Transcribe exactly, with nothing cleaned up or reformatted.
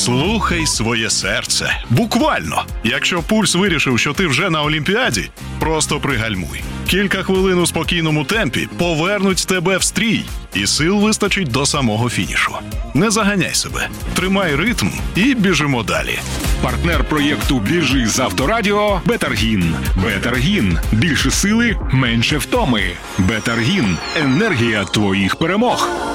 Слухай своє серце. Буквально. Якщо пульс вирішив, що ти вже на Олімпіаді, просто пригальмуй. Кілька хвилин у спокійному темпі повернуть тебе в стрій, і сил вистачить до самого фінішу. Не заганяй себе. Тримай ритм і біжимо далі. Партнер проєкту «Біжи з Авторадіо» – Бетаргін. Бетаргін. Більше сили, менше втоми. Бетаргін. Енергія твоїх перемог.